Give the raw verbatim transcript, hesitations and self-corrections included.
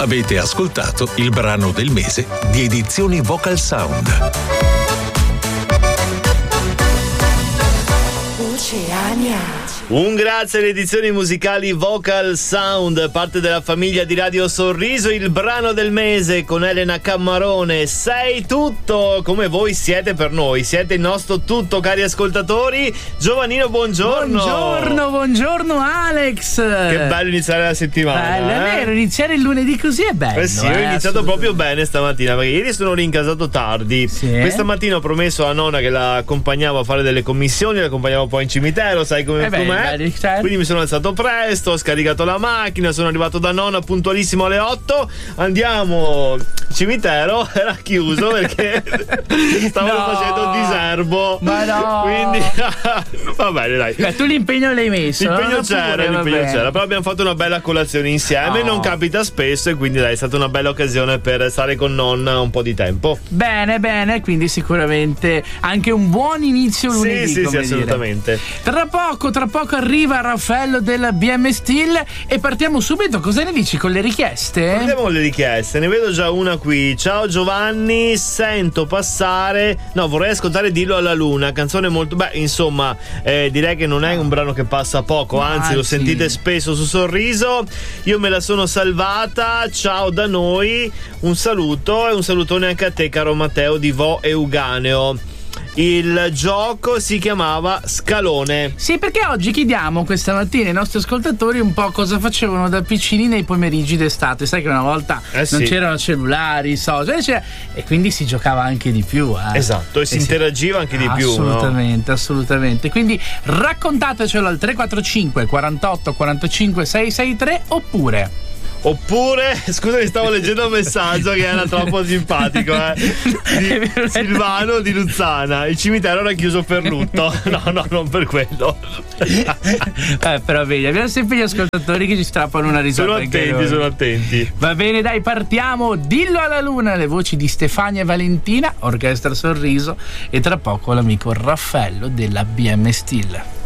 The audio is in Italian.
Avete ascoltato il brano del mese di Edizioni Vocal Sound. Oceania. Un grazie alle edizioni musicali Vocal Sound, parte della famiglia di Radio Sorriso, il brano del mese con Elena Cammarone. Sei tutto, come voi siete per noi, siete il nostro tutto, cari ascoltatori. Giovannino, buongiorno. Buongiorno, buongiorno Alex. Che bello iniziare la settimana. Bello, eh? è vero, iniziare il lunedì così è bello. Eh sì, ho eh, iniziato proprio bene stamattina, perché ieri sono rincasato tardi. Sì. Questa mattina ho promesso a nonna che la accompagnavo a fare delle commissioni, la accompagnavo poi in cimitero, sai come Eh beh, com'è? belli, certo. Quindi mi sono alzato presto, ho scaricato la macchina, sono arrivato da nonna puntualissimo alle otto. Andiamo cimitero, era chiuso perché stavano No. facendo diserbo. Ma no. Quindi va bene, dai. Beh, tu l'impegno l'hai messo. L'impegno no? c'era, Pure, l'impegno vabbè. c'era, però abbiamo fatto una bella colazione insieme, No. non capita spesso e quindi dai, è stata una bella occasione per stare con nonna un po' di tempo. Bene, bene, quindi sicuramente anche un buon inizio lunedì. Sì, sì, sì, come dire. assolutamente. Tra poco, tra poco arriva Raffaello della B M Steel e partiamo subito. Cosa ne dici con le richieste? Andiamo con le richieste, ne vedo già una qui. Ciao Giovanni, sento passare. No, vorrei ascoltare Dillo alla Luna, canzone molto. Beh, insomma, eh, direi che non è un brano che passa poco, anzi, Anzi. lo sentite spesso su Sorriso. Io me la sono salvata. Ciao da noi, un saluto e un salutone anche a te, caro Matteo di Vo Euganeo. Il gioco si chiamava Scalone. Sì, perché oggi chiediamo questa mattina ai nostri ascoltatori un po' cosa facevano da piccini nei pomeriggi d'estate. Sai che una volta Eh non sì. c'erano cellulari, social, c'era- e quindi si giocava anche di più. Eh. Esatto, e si Eh sì. interagiva anche di più, no? Assolutamente, assolutamente. Quindi raccontatecelo al tre quattro cinque quarantotto quarantacinque seicentosessantatré oppure Oppure, scusami, stavo leggendo un messaggio che era troppo simpatico, eh. Di Silvano di Luzzana. Il cimitero era chiuso per lutto. No, no, non per quello. eh, però vedi, abbiamo sempre gli ascoltatori che ci strappano una risata. Sono anche attenti, noi. sono attenti. Va bene, dai, partiamo. Dillo alla Luna, le voci di Stefania e Valentina, Orchestra Sorriso, e tra poco l'amico Raffaello della B M Steel.